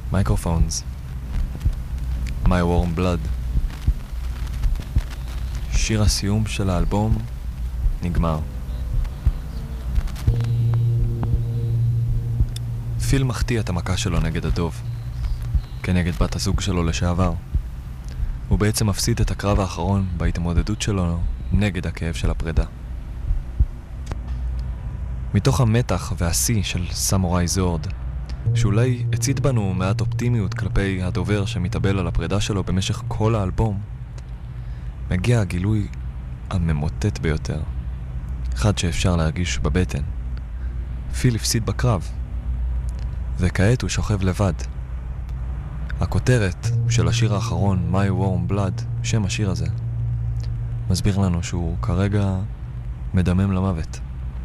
Microphones, My Warm Blood. שיר הסיום של האלבום נגמר. פיל מחטיא את המכה שלו נגד הדוב, כנגד בת הזוג שלו לשעבר. הוא בעצם מפסיד את הקרב האחרון בהתמודדות שלו נגד הכאב של הפרידה. מתוך המתח והשיא של סמוראי זורד, שאולי הצית בנו מעט אופטימיות כלפי הדובר שמתאבל על הפרידה שלו במשך כל האלבום, מגיע הגילוי הממוטט ביותר, אחד שאפשר להרגיש בבטן. פיל הפסיד בקרב, וכעת הוא שוכב לבד. הכותרת של השיר האחרון, My Warm Blood, שם השיר הזה, מסביר לנו שהוא כרגע מדמם למוות.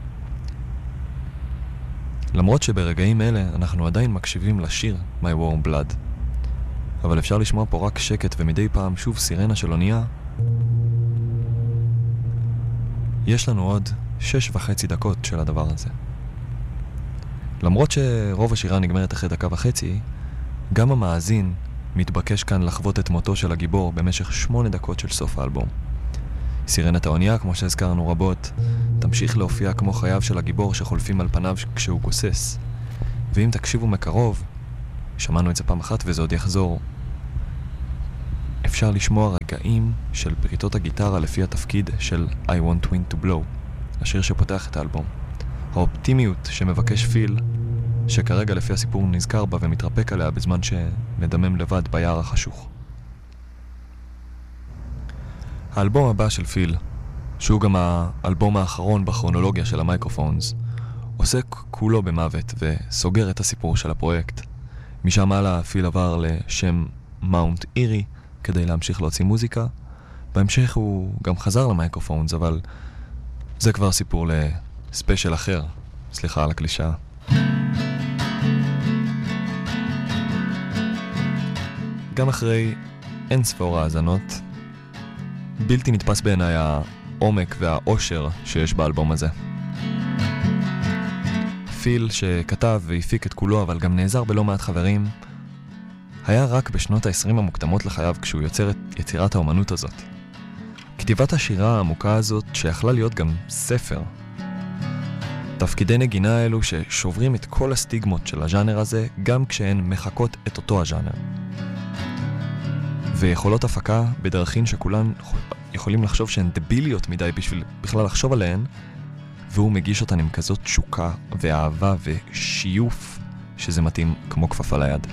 למרות שברגעים אלה אנחנו עדיין מקשיבים לשיר My Warm Blood, אבל אפשר לשמוע פה רק שקט ומדי פעם שוב סירנה של אונייה. יש לנו עוד 6.5 דקות של הדבר הזה. למרות שרוב השירה נגמרת אחרי 1.5 דקות, גם המאזין מתבקש כאן לחוות את מותו של הגיבור במשך 8 דקות של סוף האלבום. סירנת האונייה, כמו שהזכרנו רבות, תמשיך להופיע כמו חייו של הגיבור שחולפים על פניו כשהוא גוסס. ואם תקשיבו מקרוב, שמענו את זה פעם אחת וזה עוד יחזור, אפשר לשמוע רגעים של בריתות הגיטרה לפי התפקיד של I Want Wind to Blow, השיר שפותח את האלבום. האופטימיות שמבקש פיל, שכרגע לפי הסיפור נזכר בה ומתרפק עליה בזמן שמדמם לבד ביער החשוך. האלבום הבא של פיל, שהוא גם האלבום האחרון בכרונולוגיה של המייקרופונס, עוסק כולו במוות וסוגר את הסיפור של הפרויקט. משם הלאה פיל עבר לשם מאונט אירי כדי להמשיך להוציא מוזיקה. בהמשך הוא גם חזר למייקרופונס, אבל זה כבר סיפור לספיישל אחר. סליחה על הקלישה. גם אחרי אין ספור האזנות, בלתי נתפס בעיניי העומק והאושר שיש באלבום הזה. פיל שכתב והפיק את כולו, אבל גם נעזר בלא מעט חברים, היה רק בשנות ה-20 המוקדמות לחייו כשהוא יוצר את יצירת האומנות הזאת. כתיבת השירה העמוקה הזאת שיכלה להיות גם ספר. תפקידי נגינה האלו ששוברים את כל הסטיגמות של הז'אנר הזה, גם כשהן מחקות את אותו הז'אנר. ויכולות הפקה בדרכים שכולן יכולים לחשוב שהן דביליות מדי בשביל בכלל לחשוב עליהן, והוא מגיש אותן עם כזאת תשוקה ואהבה ושיוף שזה מתאים כמו כפפה ליד.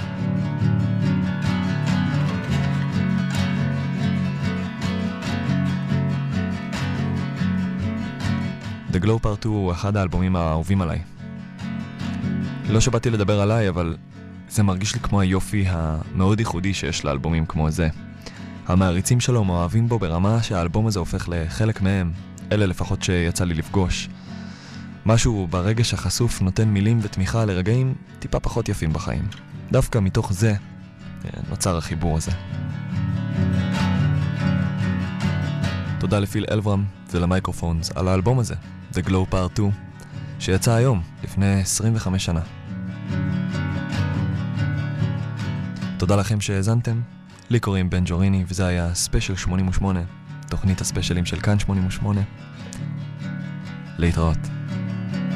The Glow Part 2 הוא אחד האלבומים האהובים עליי. לא שבאתי לדבר עליי, אבל זה מרגיש לי כמו היופי המאוד ייחודי שיש לאלבומים כמו זה. המעריצים שלו מאוהבים בו ברמה שהאלבום הזה הופך לחלק מהם, אלה לפחות שיצא לי לפגוש. משהו ברגש החשוף נותן מילים ותמיכה לרגעים טיפה פחות יפים בחיים. דווקא מתוך זה נוצר החיבור הזה. תודה לפיל אלברם ולמייקרופונס על האלבום הזה, The Glow Part 2, שיצא היום, לפני 25 שנה. תודה לכם שהאזנתם. לי קוראים בן ג'וריני, וזה היה ספיישל 88, תוכנית הספיישלים של כאן 88. להתראות.